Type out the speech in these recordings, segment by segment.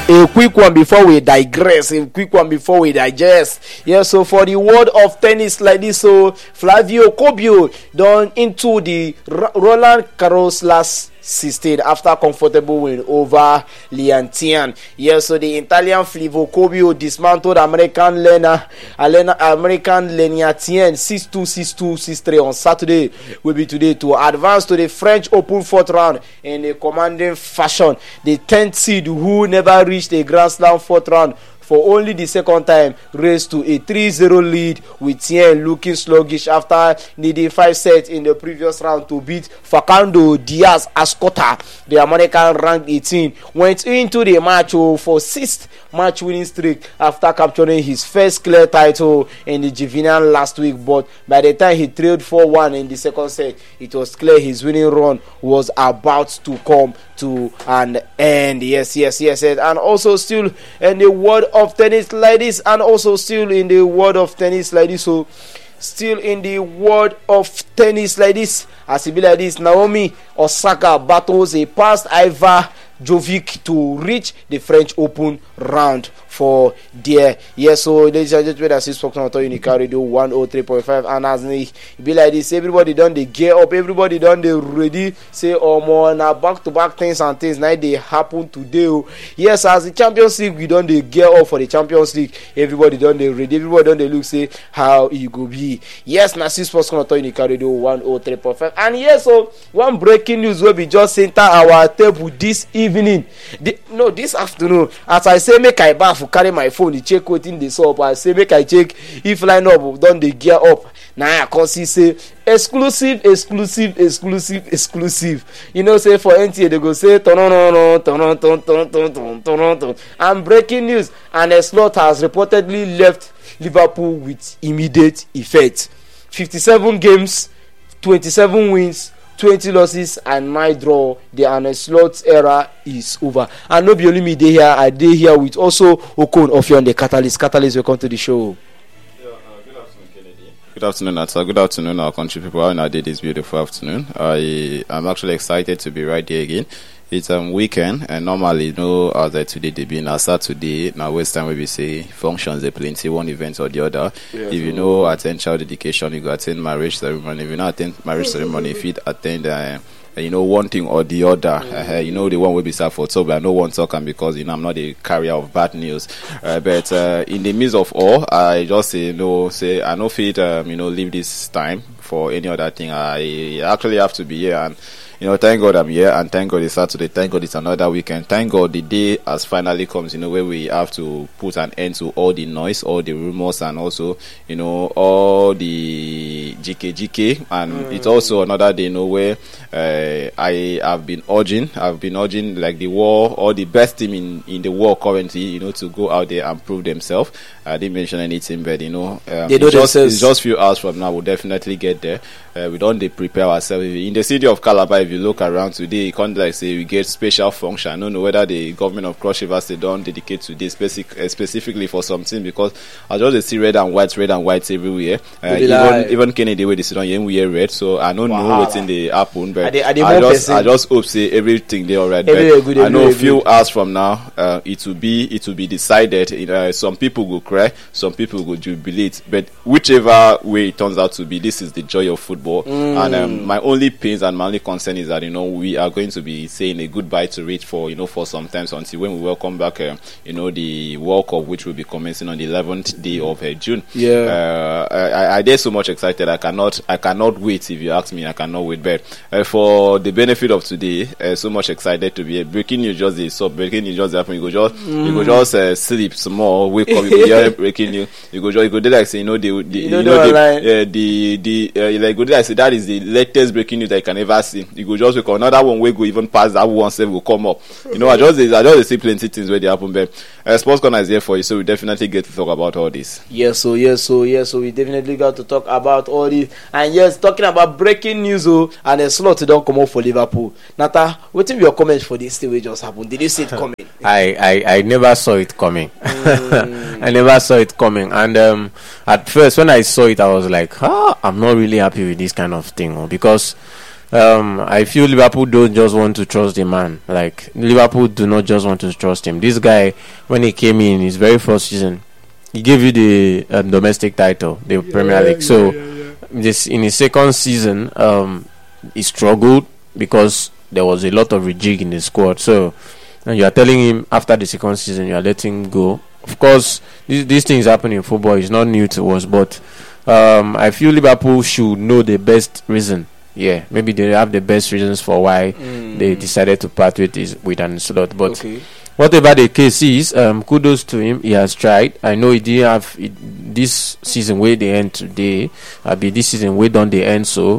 A quick one before we digress. A quick one before we digest. Yeah, so for the world of tennis like this, so Flavio Cobollo done into the Roland Garros last 16 after comfortable win over Lian Tian. Yeah, so the Italian Flavio Cobollo dismantled American Lenia Tian 6-2, 6-2, 6-3 on Saturday. Will be today to advance to the French Open fourth round in a commanding fashion. The 10th seed who never reached a Grand Slam fourth round for only the second time raised to a 3-0 lead, with Tian looking sluggish after needing 5 sets in the previous round to beat Facundo Diaz Ascota. The American ranked 18 went into the match for 6th match winning streak after capturing his first clear title in the juvenile last week, but by the time he trailed 4-1 in the second set, it was clear his winning run was about to come to an end. Yes. And also still in the world of tennis like this, so still in the world of tennis like this, as it be like this, Naomi Osaka battles a past Iva Jovic to reach the French Open round for there. Yes, so ladies and gentlemen, that's it. Spoken on Unica Radio 103.5. And as it be like this, everybody done the gear up, everybody done the ready. Say, oh more now back to back things and things now they happen today. Yes, as the Champions League, we done the gear up for the Champions League. Everybody done the ready, everybody done the look, say how it go be. Yes, Nasi Sports on Unica Radio 103.5. And yes, so one breaking news will be just center our table this evening. This afternoon. As I say, make I bath for carry my phone, check wetin dey sup. I say make I check if lineup done the gear up. Now I can see say exclusive. You know, say for NTA they go say and breaking news, and a slot has reportedly left Liverpool with immediate effect. 57 games, 27 wins, 20 losses and 9 draw. The Arne Slot era is over. And no be only me dey here, I dey here with also Okon Ofion, the Catalyst. Welcome to the show. Good afternoon, Kennedy. Good afternoon, Atta. Good afternoon, our country people. How are you this beautiful afternoon? I'm actually excited to be right here again. It's weekend, and normally, as today they be now Saturday, now West time we say functions they plenty, one event or the other. Yes, if you attend child education, you go attend marriage ceremony. If you not attend marriage ceremony, if you attend one thing or the other, the one will be served for top, but I no one talking because I'm not a carrier of bad news. But in the midst of all, I just say I no fit leave this time for any other thing. I actually have to be here, and thank God I'm here, and thank God it's Saturday, thank God it's another weekend, thank God the day has finally comes, where we have to put an end to all the noise, all the rumors, and also, all the GK, and it's also another day, where I have been urging like the war, or the best team in the world currently, to go out there and prove themselves. I didn't mention anything, but it's just few hours from now, we'll definitely get there. We don't prepare ourselves in the city of Calabar. If you look around today, you can't say we get special function. I don't know whether the government of Cross River State don't dedicate to this specifically for something, because I just see red and white everywhere. Even Kennedy where they sit on we wear red, so I don't know what's in the happen, but I just hope say everything they alright. I know a few hours from now, it will be decided. Some people will cry, some people will jubilate, but whichever way it turns out to be, this is the joy of football. And my only pains and my only concern is that we are going to be saying a goodbye to it for some time, until when we welcome back the World Cup, which will be commencing on the 11th day of June. I get so much excited. I cannot wait. If you ask me, I cannot wait. But for the benefit of today, so much excited to be here. Breaking news just happen. You go just sleep small, wake up, you go hear breaking news. You go do like say I say that is the latest breaking news I can ever see. You go just wake up, another one will go even past that one, say will come up. I just see plenty things where they happen. But Sports Corner is here for you, so we definitely get to talk about all this. Yes, so we definitely got to talk about all this. And yes, talking about breaking news, and a slot don't come up for Liverpool. Nata, what is your comment for this thing we just happened? Did you see it coming? I never saw it coming. I never saw it coming, and at first when I saw it, I was like, I'm not really happy with this kind of thing, because I feel Liverpool don't just want to trust the man. Like, Liverpool do not just want to trust him. This guy, when he came in his very first season, he gave you the domestic title, the Premier League. So this in his second season, he struggled because there was a lot of rejig in the squad. So, and you are telling him after the second season you are letting him go. Of course, these things happen in football. It's not new to us, but I feel Liverpool should know the best reason. Yeah, maybe they have the best reasons for why they decided to part with Arne Slot. But whatever the case is, kudos to him. He has tried. I know he didn't have this season where they end today. Be this season where don't they end so.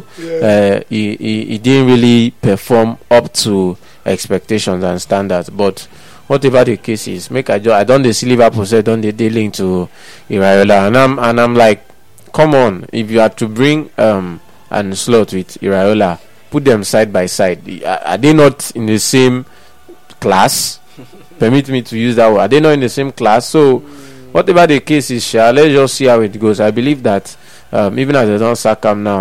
He didn't really perform up to expectations and standards. But whatever the case is, I don't see Liverpool say don't they link to Iraola, and I'm like, come on, if you have to bring Arne Slot with Iraola, put them side by side. Are they not in the same class? Permit me to use that word. Are they not in the same class? So whatever the case is, let's just see how it goes. I believe that even as they don't sack him now,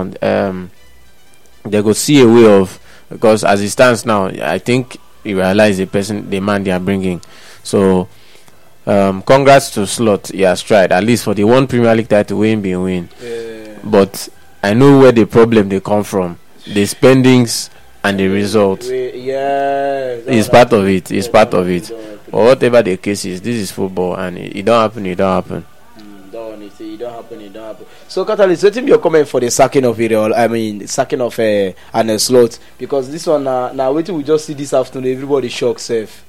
they go see a way of, because as it stands now, I think Iraola is the man they are bringing. So congrats to Slot. He has tried, at least for the one Premier League title win. But I know where the problem they come from. The spendings and the result. It's part of it. It's part of it. Or whatever the case is, this is football, and it don't happen. It don't happen. It don't happen. So, Catalyst, what is your comment for the sacking of sacking of Arne Slot? Because this one now, wait till we just see this afternoon. Everybody shocked, safe.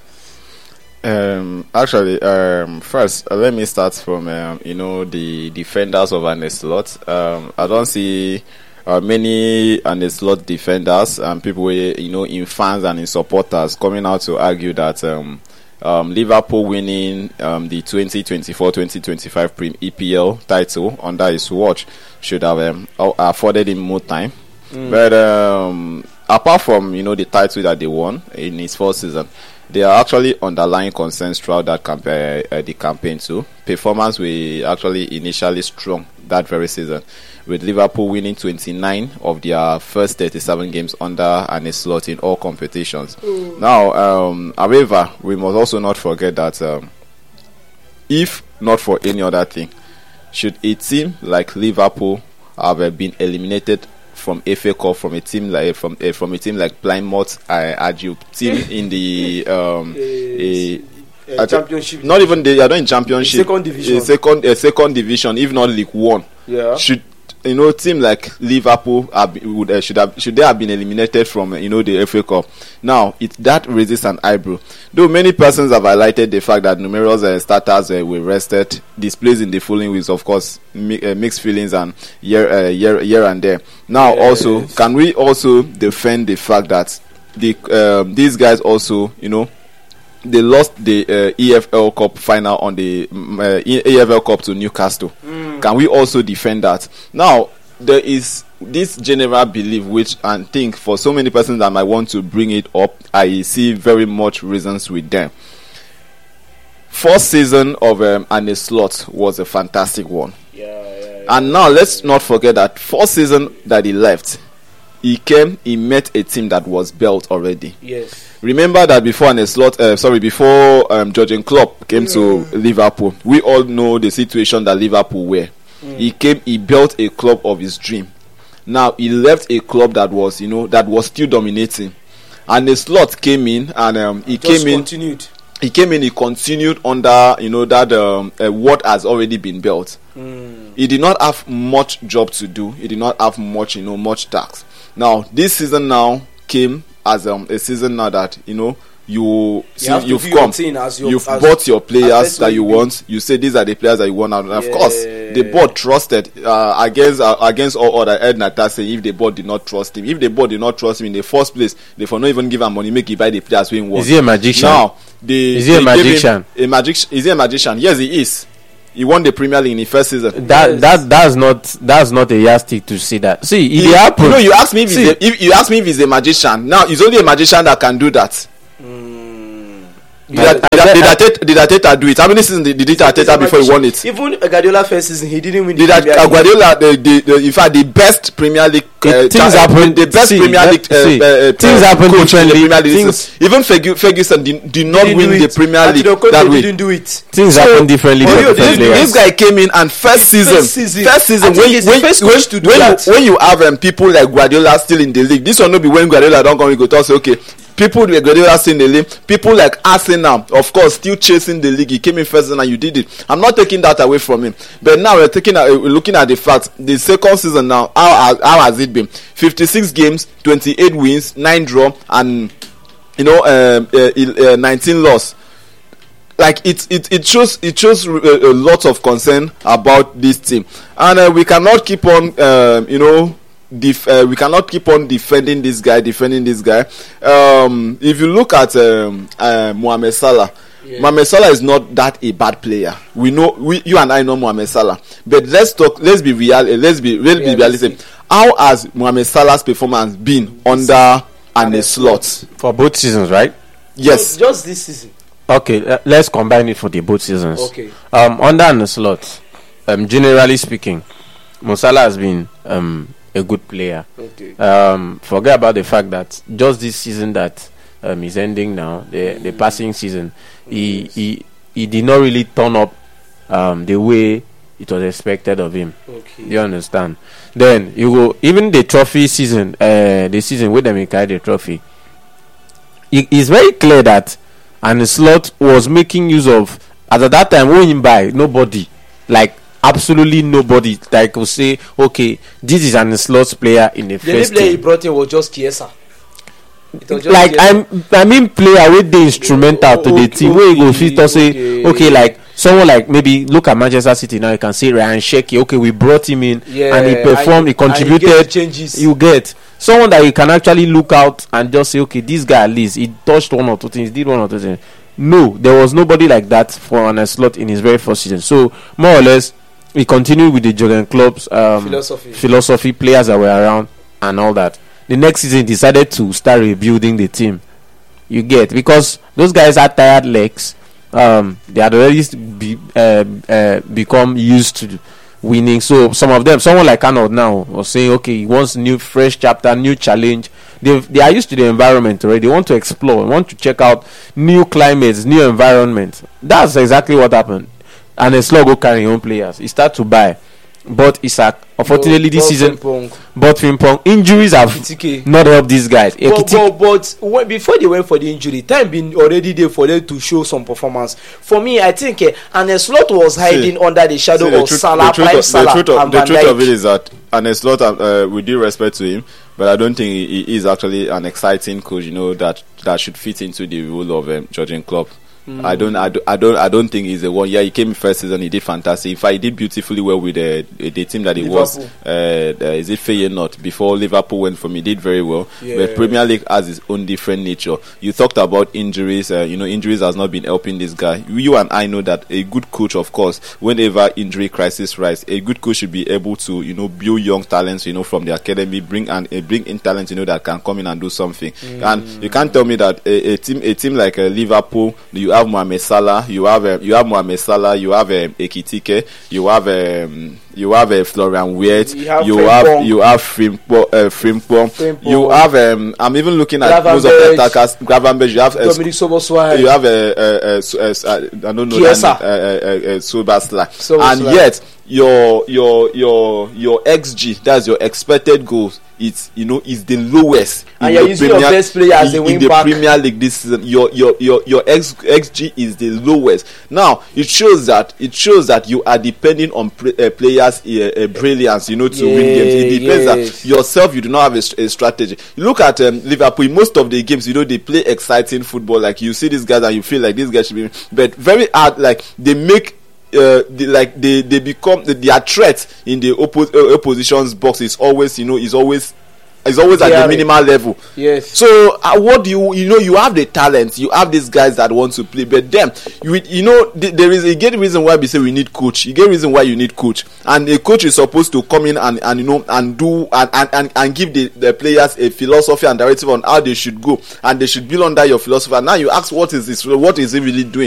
Actually, first let me start from the defenders of Arne Slot. I don't see many Arne Slot defenders and people in fans and in supporters coming out to argue that Liverpool winning the 2024-2025 EPL title under his watch should have afforded him more time. But apart from the title that they won in his first season, there are actually underlying concerns throughout that the campaign too. Performance were actually initially strong that very season, with Liverpool winning 29 of their first 37 games under Arne Slot in all competitions. Now, however, we must also not forget that if not for any other thing, should a team like Liverpool have been eliminated from FA Cup from a team like Plymouth, team in the championship, not even they are not in championship, second division, second division, if not League One. Should team like Liverpool should they have been eliminated from the FA Cup? Now that raises an eyebrow. Though many persons have highlighted the fact that numerous starters were rested, displays in the following weeks, of course, mixed feelings and here and there. Now also, can we also defend the fact that these guys also they lost the EFL Cup final on the EFL Cup to Newcastle. Can we also defend that? Now, there is this general belief, which I think for so many persons that might want to bring it up, I see very much reasons with them. First season of Arne Slot was a fantastic one. And now let's not forget that first season that he left, he met a team that was built already. Remember that before Jurgen Klopp came to Liverpool, we all know the situation that Liverpool were. He built a club of his dream. Now he left a club that was still dominating, and the Slot came in and he continued under that what has already been built. He did not have much job to do. He did not have much task. Now this season now came as a season now that you've bought your players that you want. You say these are the players that you want, and of course the board trusted against all other. Ed Nata saying if the board did not trust him, in the first place, they for not even give him money, make he buy the players when he wants. Is he a magician? Now is he a magician? Is he a magician? Yes, he is. He won the Premier League in the first season. That's not a yardstick to see that. See, it happened. You ask me if he's a magician. Now it's only a magician that can do that. Did Arteta do it? How many seasons did Arteta before he won it? Even Guardiola first season, he didn't win. Did Guardiola in fact the best Premier League things happen. The best Premier League things happen differently. Even Ferguson did not win the Premier League that way. Didn't do it. Things happen differently. This guy came in and first season when you have people like Guardiola still in the league, this will not be when Guardiola don't come. We go talk say okay. People with Guardiola still in the league, people like Arsenal, of course, still chasing the league. He came in first and you did it. I'm not taking that away from him. But now we're looking at the facts. The second season now, how has it been? 56 games, 28 wins, 9 draw, and 19 loss. Like it shows a lot of concern about this team, and we cannot keep on we cannot keep on defending this guy. If you look at Mohamed Salah, Mohamed Salah is not that a bad player. You and I know Mohamed Salah, but let's be realistic. How has Mohamed Salah's performance been under Arne Slot for both seasons, right? Yes, just this season. Okay, let's combine it for the both seasons. Okay. Under Arne Slot, generally speaking, Mo Salah has been a good player. Okay. Forget about the fact that just this season that is ending now, the passing season, he did not really turn up the way it was expected of him. Okay. You understand? Then you go even the trophy season, the season where they carry the trophy. It's very clear that Arne Slot was making use of at that time when he buy nobody like. Absolutely nobody that could say, okay, this is an Slot's player in the first player team. he brought in was just Chiesa. Like I mean player with the instrumental to the team where you go fit to say, okay, like someone like maybe look at Manchester City now, you can say Ryan Shecky, okay, we brought him in and he performed, he contributed. You get someone that you can actually look out and just say, okay, this guy at least he touched one or two things, did one or two things. No, there was nobody like that for Arne Slot in his very first season. So more or less he continued with the Jurgen Klopp's philosophy, players that were around and all that. The next season decided to start rebuilding the team. You get, because those guys had tired legs. They had already become used to winning. So some of them, someone like Arnold now was saying, okay, he wants new fresh chapter, new challenge. They are used to the environment already. They want to explore, want to check out new climates, new environment. That's exactly what happened. And a slug go carry your own players. He start to buy, but Isaac unfortunately this season, but Frimpong injuries have not helped these guys. But before they went for the injury, time been already there for them to show some performance. For me, I think Arne Slot was hiding under the shadow of Salah. The truth of it is that Arne Slot, with due respect to him, but I don't think he is actually an exciting coach. That should fit into the role of Jurgen Klopp. I don't think he's the one. Yeah, he came in first season. He did fantastic. In fact, he did beautifully well with the team that he Liverpool. Was. Is it Feyenoord? Before Liverpool went from, he did very well. Yeah. But Premier League has its own different nature. You talked about injuries. Injuries has not been helping this guy. You and I know that a good coach, of course, whenever injury crisis rise, a good coach should be able to build young talents from the academy, bring in talents that can come in and do something. And you can't tell me that a team like Liverpool, you have Mohamed Salah, you have Mohamed Salah, you have Ekitike, you have Florian Wirtz, you have Frimpong, you have I'm even looking at most of the attackers. Gravenberch, you have Dominic Soboslai, you have I don't know Soboslai, and yet your XG, that's your expected goals, it's is the lowest, and you're using your best player as a wing back in the Premier League this season. Your XG is the lowest. Now it shows that you are depending on players' brilliance, to win games. It depends that yourself, you do not have a strategy. You look at Liverpool, in most of the games, they play exciting football. Like you see these guys and you feel like these guys should be, but very hard. Like they make. They become their threat in the opposition's box is always is always at the Clearing. minimal level. Yes. So what do you have the talent, you have these guys that want to play, but then there is a great reason why we say we need coach. You get reason why you need coach, and a coach is supposed to come in and do and give the players a philosophy and directive on how they should go, and they should build under your philosophy. And now you ask, what is this? What is he really doing?